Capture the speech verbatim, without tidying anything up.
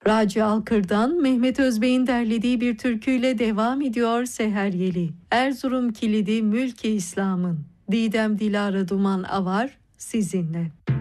Raci Alkır'dan Mehmet Özbey'in derlediği bir türküyle devam ediyor Seher Yeli. Erzurum kilidi mülk-i İslam'ın. Didem Dilara Duman Avar sizinle.